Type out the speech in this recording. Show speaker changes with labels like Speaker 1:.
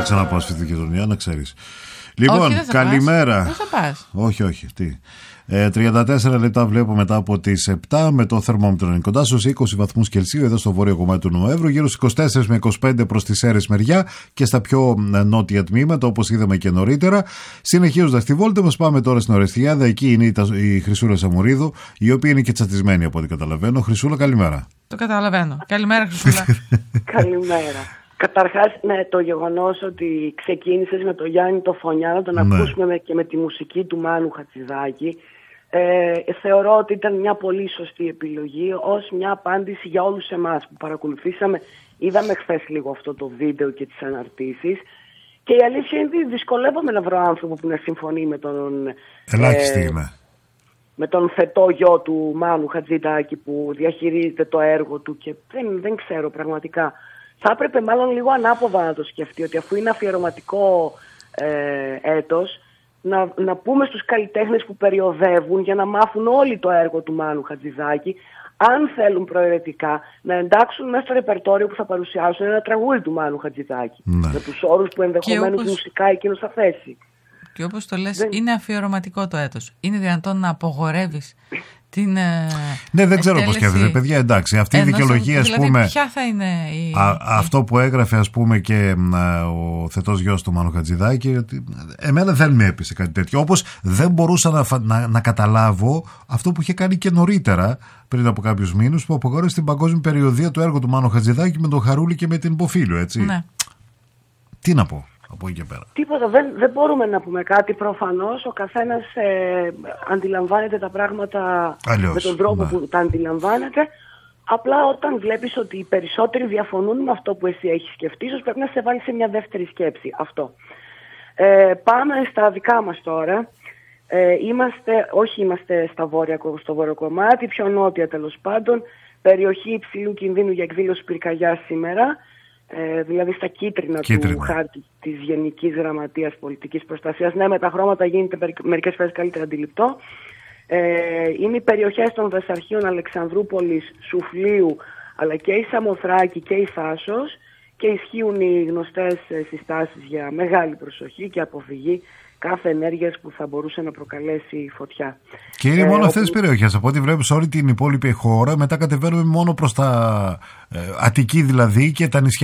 Speaker 1: ξαναπάω στη γειτονιά, να ξέρεις. Λοιπόν, καλημέρα.
Speaker 2: Πώς θα πας?
Speaker 1: Όχι, τι. 34 λεπτά βλέπω μετά από τις 7 με το θερμόμετρο είναι κοντά στους 20 βαθμούς Κελσίου εδώ στο βόρειο κομμάτι του Νοέμβρου, γύρω στους 24 με 25 προς τις Σέρρες μεριά και στα πιο νότια τμήματα όπως είδαμε και νωρίτερα. Συνεχίζοντας τη βόλτα μας, πάμε τώρα στην Ορεστιάδα. Εκεί είναι η Χρυσούλα Σαμουρίδου, η οποία είναι και τσατισμένη από ό,τι καταλαβαίνω. Χρυσούλα, καλημέρα.
Speaker 2: Το καταλαβαίνω. Καλημέρα, Χρυσούλα.
Speaker 3: Καλημέρα. Καταρχάς, το γεγονός ότι ξεκίνησες με τον Γιάννη το Φωνιά, να τον ακούσουμε και με τη μουσική του Μάνου Χατζηδάκη, θεωρώ ότι ήταν μια πολύ σωστή επιλογή ως μια απάντηση για όλους εμάς που παρακολουθήσαμε. Είδαμε χθες λίγο αυτό το βίντεο και τις αναρτήσεις και η αλήθεια είναι ότι δυσκολεύομαι να βρω άνθρωπο που να συμφωνεί με τον...
Speaker 1: Ελάχιστη είμαι.
Speaker 3: Με τον θετό γιο του Μάνου Χατζηδάκη που διαχειρίζεται το έργο του και δεν ξέρω πραγματικά. Θα έπρεπε μάλλον λίγο ανάποδα να το σκεφτεί, ότι αφού είναι αφιερωματικό έτος, να πούμε στους καλλιτέχνες που περιοδεύουν για να μάθουν όλοι το έργο του Μάνου Χατζηδάκη, αν θέλουν προαιρετικά να εντάξουν μέσα στο ρεπερτόριο που θα παρουσιάσουν ένα τραγούδι του Μάνου Χατζηδάκη, με τους όρους που ενδεχομένως μουσικά εκείνος θα θέσει.
Speaker 2: Και όπως το λες, είναι αφιερωματικό το έτος. Είναι δυνατόν να απογορεύεις την
Speaker 1: ναι, δεν ξέρω πώς σκέφτεται, παιδιά, εντάξει. Αυτή η δικαιολογία, ας πούμε.
Speaker 2: Ποια θα είναι
Speaker 1: αυτό που έγραφε, ας πούμε, και ο θετός γιος του Μάνου Χατζηδάκη, εμένα δεν με έπεισε κάτι τέτοιο. Όπως δεν μπορούσα να καταλάβω αυτό που είχε κάνει και νωρίτερα, πριν από κάποιους μήνες, που απογόρευσε την παγκόσμια περιοδία του έργου του Μάνου Χατζηδάκη με τον Χαρούλη και με την Ποφίλου, έτσι.
Speaker 2: Ναι.
Speaker 1: Τι να πω από εκεί και πέρα?
Speaker 3: Τίποτα, δεν μπορούμε να πούμε κάτι. Προφανώς ο καθένας αντιλαμβάνεται τα πράγματα αλλιώς, με τον τρόπο που τα αντιλαμβάνεται. Απλά όταν βλέπεις ότι οι περισσότεροι διαφωνούν με αυτό που εσύ έχεις σκεφτεί, ίσως πρέπει να σε βάλει σε μια δεύτερη σκέψη. Αυτό. Πάμε στα δικά μας τώρα. Είμαστε στο βόρειο κομμάτι, πιο νότια τέλος πάντων. Περιοχή υψηλού κινδύνου για εκδήλωση πυρκαγιάς σήμερα. Δηλαδή στα κίτρινα του χάρτη της Γενικής Γραμματείας Πολιτικής Προστασίας. Ναι, με τα χρώματα γίνεται μερικές φορές καλύτερα αντιληπτό. Είναι οι περιοχές των Βεσσαρχείων, Αλεξανδρούπολης, Σουφλίου, αλλά και η Σαμοθράκη και η Θάσος, και ισχύουν οι γνωστές συστάσεις για μεγάλη προσοχή και αποφυγή κάθε ενέργειας που θα μπορούσε να προκαλέσει φωτιά.
Speaker 1: Και είναι μόνο αυτές τις περιοχές. Από ό,τι βλέπεις όλη την υπόλοιπη χώρα, μετά κατεβαίνουμε μόνο προς τα Αττική δηλαδή και τα νησιά